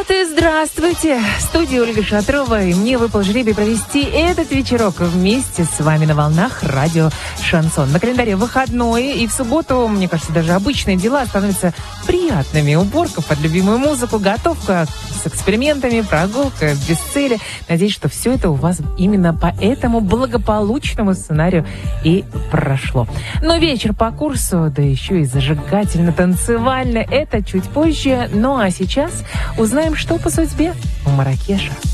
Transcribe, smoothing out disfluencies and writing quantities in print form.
Вот и здравствуйте! В студии Ольга Шатрова, и мне выпал жребий провести этот вечерок вместе с вами на волнах радио «Шансон». На календаре выходной, и в субботу, мне кажется, даже обычные дела становятся приятными. Уборка под любимую музыку, готовка с экспериментами, прогулка без цели. Надеюсь, что все это у вас именно по этому благополучному сценарию и прошло. Но вечер по курсу, да еще и зажигательно-танцевально, это чуть позже. Ну а сейчас узнаем, что по судьбе у Марракеша.